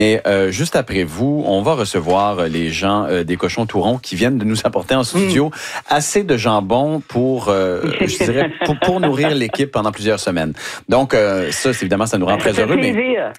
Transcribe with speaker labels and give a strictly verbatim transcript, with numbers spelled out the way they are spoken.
Speaker 1: Et euh, juste après vous, on va recevoir les gens euh, des Cochons Tourons qui viennent de nous apporter en studio mm. assez de jambon pour, euh, je dirais, pour, pour nourrir l'équipe pendant plusieurs semaines. Donc, euh, ça, évidemment, ça nous rend ben, très heureux. Mais